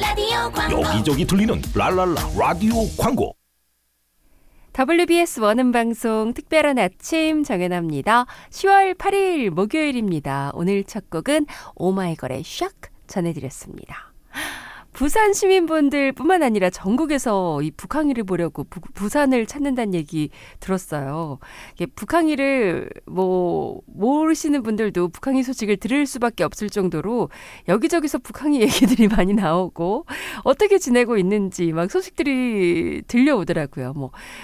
라디오 광고. 여기저기 들리는 랄랄라 라디오 광고. WBS 원음방송 특별한 아침 정연아입니다. 10월 8일 목요일입니다. 오늘 첫 곡은 오마이걸의 샥 전해드렸습니다. 부산 시민분들 뿐만 아니라 전국에서 이 북항이를 보려고 부산을 찾는다는 얘기 들었어요. 북항이를 모르시는 분들도 북항이 소식을 들을 수밖에 없을 정도로 여기저기서 북항이 얘기들이 많이 나오고 어떻게 지내고 있는지 막 소식들이 들려오더라고요.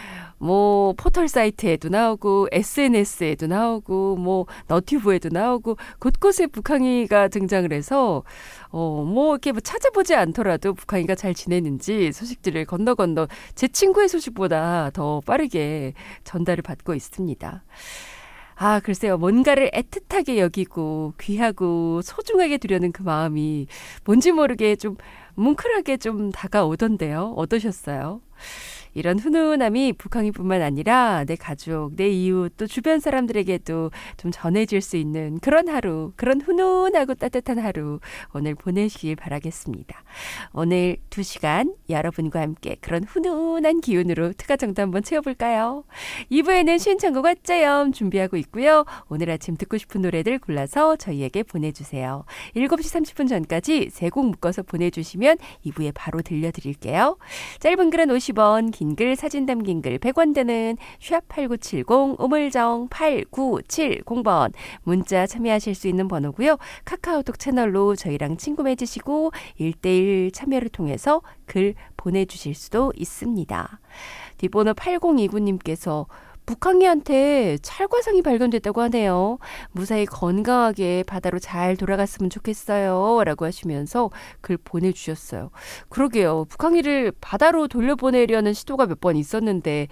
포털 사이트에도 나오고 SNS에도 나오고 너튜브에도 나오고 곳곳에 북항이가 등장을 해서 이렇게 찾아보지 않더라도 북항이가 잘 지내는지 소식들을 건너 제 친구의 소식보다 더 빠르게 전달을 받고 있습니다. 글쎄요. 뭔가를 애틋하게 여기고 귀하고 소중하게 두려는 그 마음이 뭔지 모르게 좀 뭉클하게 좀 다가오던데요. 어떠셨어요? 이런 훈훈함이 북항이뿐만 아니라 내 가족, 내 이웃, 또 주변 사람들에게도 좀 전해질 수 있는 그런 하루, 그런 훈훈하고 따뜻한 하루 오늘 보내시길 바라겠습니다. 오늘 2시간 여러분과 함께 그런 훈훈한 기운으로 특가정도 한번 채워볼까요? 2부에는 신청곡 어쩌염 준비하고 있고요. 오늘 아침 듣고 싶은 노래들 골라서 저희에게 보내주세요. 7시 30분 전까지 3곡 묶어서 보내주시면 2부에 바로 들려드릴게요. 짧은 글은 50원, 긴 글, 사진 담긴 글 100원 되는 샵8970 우물정 8970번 문자 참여하실 수 있는 번호고요. 카카오톡 채널로 저희랑 친구 맺으시고 1:1 참여를 통해서 글 보내주실 수도 있습니다. 뒷번호 8029님께서 북항이한테 찰과상이 발견됐다고 하네요. 무사히 건강하게 바다로 잘 돌아갔으면 좋겠어요. 라고 하시면서 글 보내주셨어요. 그러게요. 북항이를 바다로 돌려보내려는 시도가 몇 번 있었는데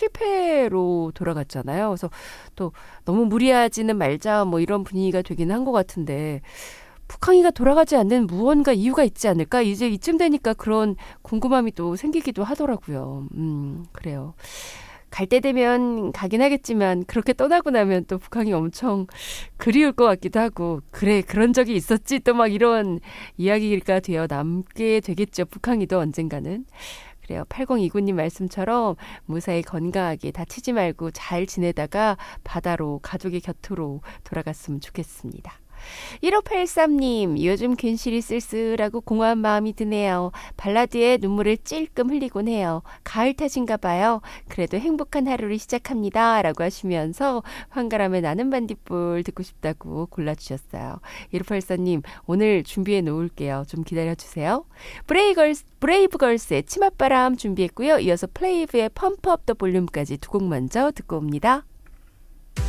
실패로 돌아갔잖아요. 그래서 또 너무 무리하지는 말자 이런 분위기가 되긴 한 것 같은데 북항이가 돌아가지 않는 무언가 이유가 있지 않을까? 이제 이쯤 되니까 그런 궁금함이 또 생기기도 하더라고요. 그래요. 갈 때 되면 가긴 하겠지만 그렇게 떠나고 나면 또 북한이 엄청 그리울 것 같기도 하고 그래 그런 적이 있었지 또 이런 이야기가 되어 남게 되겠죠. 북한이도 언젠가는. 그래요. 8029님 말씀처럼 무사히 건강하게 다치지 말고 잘 지내다가 바다로 가족의 곁으로 돌아갔으면 좋겠습니다. 1583님 요즘 괜시리 쓸쓸하고 공허한 마음이 드네요. 발라드에 눈물을 찔끔 흘리곤 해요. 가을 탓인가 봐요. 그래도 행복한 하루를 시작합니다. 라고 하시면서 황가람의 나는 반딧불 듣고 싶다고 골라주셨어요. 1584님 오늘 준비해 놓을게요. 좀 기다려주세요. 브레이브걸스의 치맛바람 준비했고요. 이어서 플레이브의 펌프업 더 볼륨까지 두 곡 먼저 듣고 옵니다.